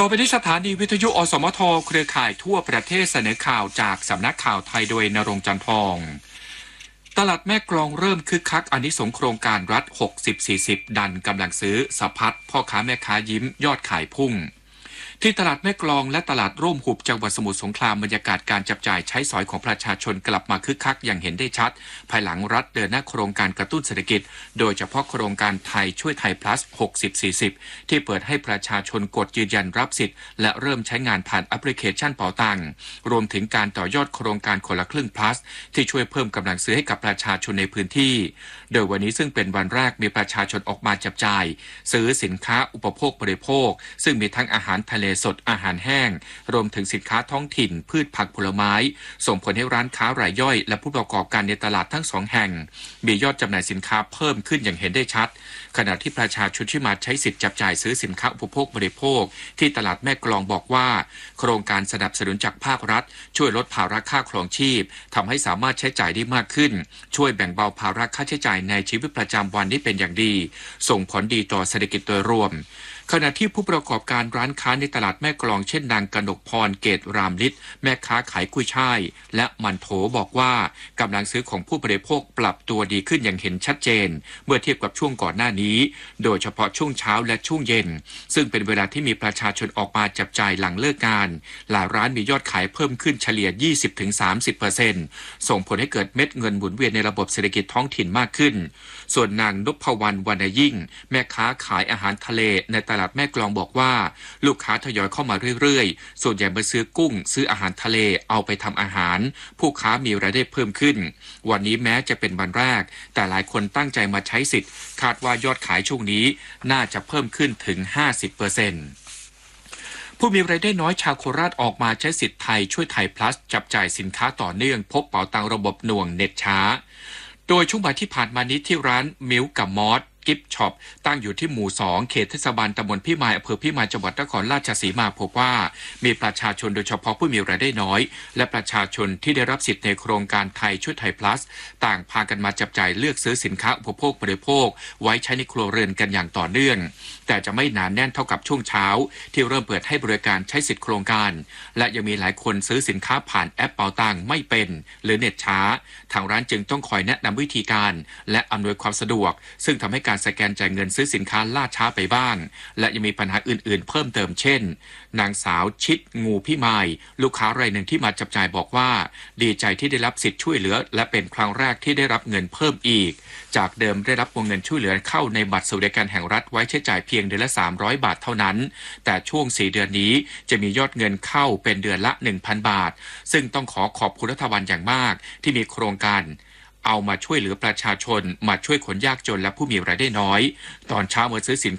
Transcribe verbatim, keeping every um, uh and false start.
อไปที่สถานีวิทยุอสมทเครือข่ายทั่วประเทศเสนอข่าวจากสำนักข่าวไทยโดยณรงค์จันทร์ทองตลาดแม่กลองเริ่มคึกคักอานิสงส์โครงการรัฐ หกสิบ สี่สิบ ดันกำลังซื้อสะพัดพ่อค้าแม่ค้ายิ้มยอดขายพุ่งที่ตลาดแม่กลองและตลาดร่มหุบจังหวัดสมุทรสงครามบรรยากาศการจับจ่ายใช้สอยของประชาชนกลับมาคึกคักอย่างเห็นได้ชัดภายหลังรัฐเดินหน้าโครงการกระตุ้นเศรษฐกิจโดยเฉพาะโครงการไทยช่วยไทย plus หกสิบ สี่สิบ ที่เปิดให้ประชาชนกดยืนยันรับสิทธิ์และเริ่มใช้งานผ่านแอปพลิเคชันเป๋าตังค์รวมถึงการต่อยอดโครงการคนละครึ่ง plus ที่ช่วยเพิ่มกำลังซื้อให้กับประชาชนในพื้นที่โดยวันนี้ซึ่งเป็นวันแรกมีประชาชนออกมาจับจ่ายซื้อสินค้าอุปโภคบริโภคซึ่งมีทั้งอาหารทะเลสดอาหารแห้งรวมถึงสินค้าท้องถิ่นพืชผักผลไม้ส่งผลให้ร้านค้ารายย่อยและผู้ประกอบการในตลาดทั้งสองแห่งมียอดจำหน่ายสินค้าเพิ่มขึ้นอย่างเห็นได้ชัดขณะที่ประชาชนที่มาใช้สิทธิ์จับจ่ายซื้อสินค้าอุปโภคบริโภคที่ตลาดแม่กลองบอกว่าโครงการสนับสนุนจากภาครัฐช่วยลดภาระค่าครองชีพทำให้สามารถใช้จ่ายได้มากขึ้นช่วยแบ่งเบาภาระค่าใช้จ่ายในชีวิตประจำวันได้เป็นอย่างดีส่งผลดีต่อเศรษฐกิจโดยรวมขณะที่ผู้ประกอบการร้านค้าในตลาดแม่กลองเช่นนางกนกพรเกตรามฤทธิ์แม่ค้าขายกุ้ยช่ายและมันโถบอกว่ากำลังซื้อของผู้บริโภคปรับตัวดีขึ้นอย่างเห็นชัดเจนเมื่อเทียบกับช่วงก่อนหน้านี้โดยเฉพาะช่วงเช้าและช่วงเย็นซึ่งเป็นเวลาที่มีประชาชนออกมาจับจ่ายหลังเลิกงานหลายร้านมียอดขายเพิ่มขึ้นเฉลี่ย ยี่สิบถึงสามสิบเปอร์เซ็นต์ ส่งผลให้เกิดเม็ดเงินหมุนเวียนในระบบเศรษฐกิจท้องถิ่นมากขึ้นส่วนนางนพวรรณวรรณยิ่งแม่ค้าขายอาหารทะเลในตลาดแม่กลองบอกว่าลูกค้าทยอยเข้ามาเรื่อยๆส่วนใหญ่มาซื้อกุ้งซื้ออาหารทะเลเอาไปทำอาหารผู้ค้ามีรายได้เพิ่มขึ้นวันนี้แม้จะเป็นวันแรกแต่หลายคนตั้งใจมาใช้สิทธิ์คาดว่ายอดขายช่วงนี้น่าจะเพิ่มขึ้นถึง ห้าสิบเปอร์เซ็นต์ ผู้มีรายได้น้อยชาวโคราชออกมาใช้สิทธิ์ไทยช่วยไทย plus จับจ่ายสินค้าต่อเนื่องพบเป๋าตังระบบหน่วงเน็ตช้าโดยช่วงบ่ายที่ผ่านมานี้ที่ร้านมิลค์กับมอสกิฟต์ช็อปตั้งอยู่ที่หมู่สองเขตเทศบาลตำบลพิมายอำเภอพิมายจังหวัดนครราชสีมาพบว่ามีประชาชนโดยเฉพาะผู้มีรายได้น้อยและประชาชนที่ได้รับสิทธิ์ในโครงการไทยช่วยไทย plus ต่างพากันมาจับจ่ายเลือกซื้อสินค้าอุปโภคบริโภคไว้ใช้ในครัวเรือนกันอย่างต่อเนื่องแต่จะไม่หนาแน่นเท่ากับช่วงเช้าที่เริ่มเปิดให้บริการใช้สิทธิโครงการและยังมีหลายคนซื้อสินค้าผ่านแอปเป๋าตังไม่เป็นหรือเน็ตช้าทางร้านจึงต้องคอยแนะนำวิธีการและอำนวยความสะดวกซึ่งทำให้การสแกนจ่ายเงินซื้อสินค้าล่าช้าไปบ้างและยังมีปัญหาอื่นๆเพิ่มเติมเช่นนางสาวชิดงูพี่มายลูกค้ารายหนึ่งที่มาจับจ่ายบอกว่าดีใจที่ได้รับสิทธิ์ช่วยเหลือและเป็นครั้งแรกที่ได้รับเงินเพิ่มอีกจากเดิมได้รับวงเงินช่วยเหลือเข้าในบัตรสวัสดิการแห่งรัฐไว้ใช้จ่ายเพียงเดือนละสามร้อยบาทเท่านั้นแต่ช่วงสี่เดือนนี้จะมียอดเงินเข้าเป็นเดือนละ หนึ่งพัน บาทซึ่งต้องขอขอบคุณรัฐบาลอย่างมากที่มีโครงการเอามาช่วยเหลือประชาชนมาช่วยคนยากจนและผู้มีรายได้น้อยตอนเช้าเมื่อซื้อสิน